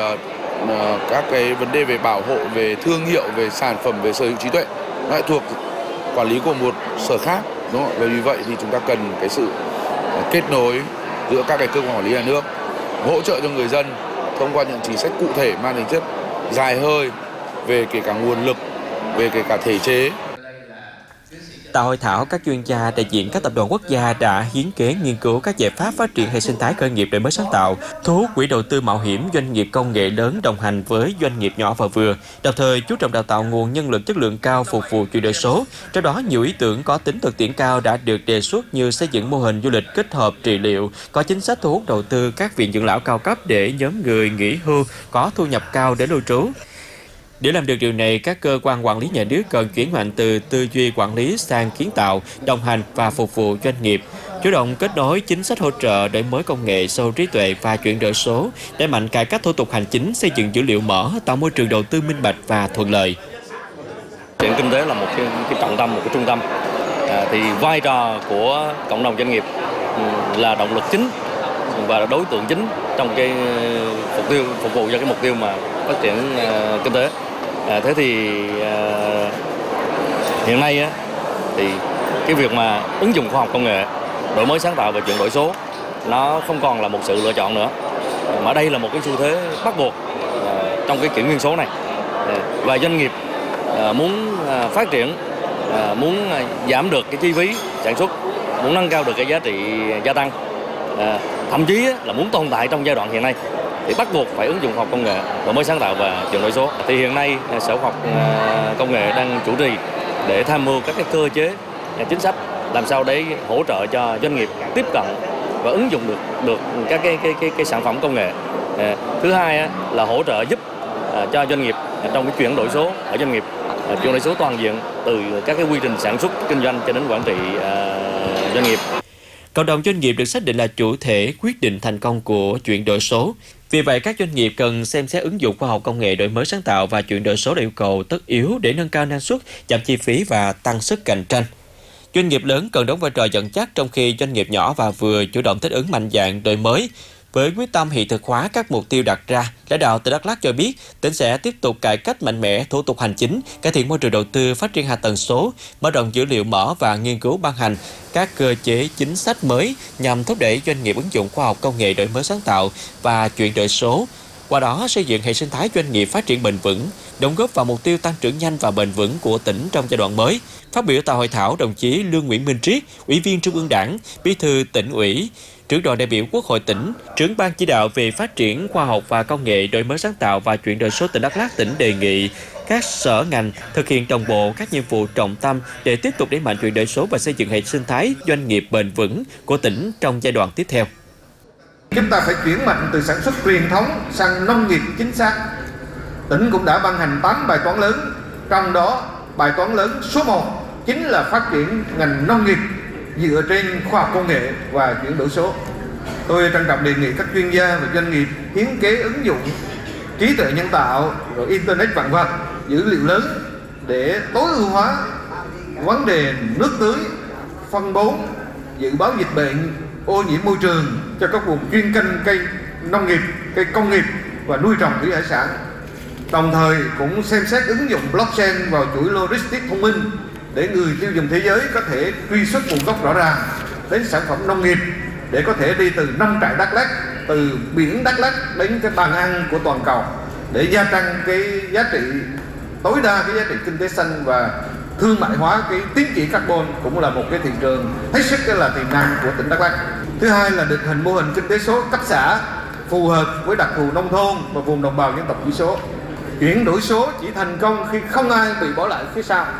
các cái vấn đề về bảo hộ, về thương hiệu, về sản phẩm, về sở hữu trí tuệ nó lại thuộc quản lý của một sở khác, đúng không? Và vì vậy thì chúng ta cần cái sự kết nối giữa các cái cơ quan quản lý nhà nước, hỗ trợ cho người dân thông qua những chính sách cụ thể mang tính chất dài hơi về kể cả nguồn lực, về kể cả thể chế. Tại hội thảo, các chuyên gia đại diện các tập đoàn quốc gia đã hiến kế nghiên cứu các giải pháp phát triển hệ sinh thái khởi nghiệp đổi mới sáng tạo, thu hút quỹ đầu tư mạo hiểm doanh nghiệp công nghệ lớn đồng hành với doanh nghiệp nhỏ và vừa, đồng thời chú trọng đào tạo nguồn nhân lực chất lượng cao phục vụ chuyển đổi số. Trong đó, nhiều ý tưởng có tính thực tiễn cao đã được đề xuất như xây dựng mô hình du lịch kết hợp trị liệu, có chính sách thu hút đầu tư các viện dưỡng lão cao cấp để nhóm người nghỉ hưu có thu nhập cao để lưu trú. Để làm được điều này, các cơ quan quản lý nhà nước cần chuyển mạnh từ tư duy quản lý sang kiến tạo, đồng hành và phục vụ doanh nghiệp, chủ động kết nối chính sách hỗ trợ đổi mới công nghệ, sâu trí tuệ và chuyển đổi số, đẩy mạnh cải cách thủ tục hành chính, xây dựng dữ liệu mở, tạo môi trường đầu tư minh bạch và thuận lợi. Phát triển kinh tế là một cái trọng tâm, một cái trung tâm. Thì vai trò của cộng đồng doanh nghiệp là động lực chính và đối tượng chính trong cái phục vụ cho cái mục tiêu mà phát triển kinh tế. Thế thì hiện nay thì cái việc mà ứng dụng khoa học công nghệ, đổi mới sáng tạo và chuyển đổi số nó không còn là một sự lựa chọn nữa, mà đây là một cái xu thế bắt buộc trong cái kỷ nguyên số này. Và doanh nghiệp muốn phát triển, muốn giảm được cái chi phí sản xuất, muốn nâng cao được cái giá trị gia tăng, thậm chí là muốn tồn tại trong giai đoạn hiện nay thì bắt buộc phải ứng dụng khoa học công nghệ, đổi mới sáng tạo và chuyển đổi số. Thì hiện nay Sở Khoa học Công nghệ đang chủ trì để tham mưu các cái cơ chế chính sách làm sao để hỗ trợ cho doanh nghiệp tiếp cận và ứng dụng được các cái sản phẩm công nghệ. Thứ hai là hỗ trợ giúp cho doanh nghiệp trong cái chuyển đổi số ở doanh nghiệp, chuyển đổi số toàn diện từ các cái quy trình sản xuất kinh doanh cho đến quản trị doanh nghiệp. Cộng đồng doanh nghiệp được xác định là chủ thể quyết định thành công của chuyển đổi số. Vì vậy, các doanh nghiệp cần xem xét ứng dụng khoa học công nghệ đổi mới sáng tạo và chuyển đổi số là yêu cầu tất yếu để nâng cao năng suất, giảm chi phí và tăng sức cạnh tranh. Doanh nghiệp lớn cần đóng vai trò dẫn dắt, trong khi doanh nghiệp nhỏ và vừa chủ động thích ứng mạnh dạn đổi mới. Với quyết tâm hiện thực hóa các mục tiêu đặt ra, lãnh đạo tỉnh Đắk Lắk cho biết tỉnh sẽ tiếp tục cải cách mạnh mẽ thủ tục hành chính, cải thiện môi trường đầu tư, phát triển hạ tầng số, mở rộng dữ liệu mở và nghiên cứu ban hành các cơ chế chính sách mới nhằm thúc đẩy doanh nghiệp ứng dụng khoa học công nghệ đổi mới sáng tạo và chuyển đổi số. Qua đó xây dựng hệ sinh thái doanh nghiệp phát triển bền vững, đóng góp vào mục tiêu tăng trưởng nhanh và bền vững của tỉnh trong giai đoạn mới. Phát biểu tại hội thảo, đồng chí Lương Nguyễn Minh Triết, Ủy viên Trung ương Đảng, Bí thư Tỉnh ủy, trưởng đoàn đại biểu Quốc hội tỉnh, trưởng ban chỉ đạo về phát triển khoa học và công nghệ, đổi mới sáng tạo và chuyển đổi số tỉnh Đắk Lắk tỉnh đề nghị các sở ngành thực hiện đồng bộ các nhiệm vụ trọng tâm để tiếp tục đẩy mạnh chuyển đổi số và xây dựng hệ sinh thái doanh nghiệp bền vững của tỉnh trong giai đoạn tiếp theo. Chúng ta phải chuyển mạnh từ sản xuất truyền thống sang nông nghiệp chính xác. Tỉnh cũng đã ban hành 8 bài toán lớn, trong đó bài toán lớn số 1 chính là phát triển ngành nông nghiệp dựa trên khoa học công nghệ và chuyển đổi số. Tôi trân trọng đề nghị các chuyên gia và doanh nghiệp hiến kế ứng dụng trí tuệ nhân tạo, rồi internet vạn vật, dữ liệu lớn để tối ưu hóa vấn đề nước tưới, phân bón, dự báo dịch bệnh, ô nhiễm môi trường cho các vùng chuyên canh cây nông nghiệp, cây công nghiệp và nuôi trồng thủy hải sản. Đồng thời cũng xem xét ứng dụng blockchain vào chuỗi logistics thông minh để người tiêu dùng thế giới có thể truy xuất nguồn gốc rõ ràng đến sản phẩm nông nghiệp, để có thể đi từ nông trại Đắk Lắk, từ biển Đắk Lắk đến cái bàn ăn của toàn cầu, để gia tăng cái giá trị tối đa, cái giá trị kinh tế xanh và thương mại hóa cái tín chỉ carbon, cũng là một cái thị trường hết sức là tiềm năng của tỉnh Đắk Lắk. Thứ hai là định hình mô hình kinh tế số cấp xã phù hợp với đặc thù nông thôn và vùng đồng bào dân tộc thiểu số. Chuyển đổi số chỉ thành công khi không ai bị bỏ lại phía sau.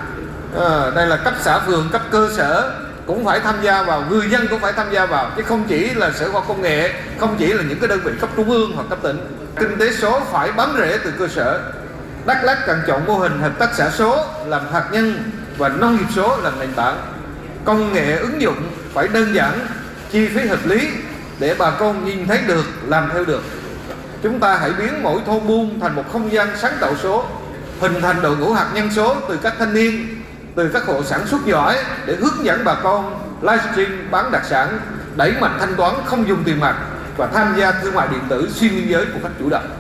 Đây là cấp xã phường, cấp cơ sở cũng phải tham gia vào, người dân cũng phải tham gia vào, chứ không chỉ là Sở Khoa học Công nghệ, không chỉ là những cái đơn vị cấp trung ương hoặc cấp tỉnh. Kinh tế số phải bám rễ từ cơ sở. Đắk Lắk cần chọn mô hình hợp tác xã số làm hạt nhân và nông nghiệp số làm nền tảng. Công nghệ ứng dụng phải đơn giản, chi phí hợp lý để bà con nhìn thấy được, làm theo được. Chúng ta hãy biến mỗi thôn buôn thành một không gian sáng tạo số, hình thành đội ngũ hạt nhân số từ các thanh niên, từ các hộ sản xuất giỏi để hướng dẫn bà con livestream bán đặc sản, đẩy mạnh thanh toán không dùng tiền mặt và tham gia thương mại điện tử xuyên biên giới một cách chủ động.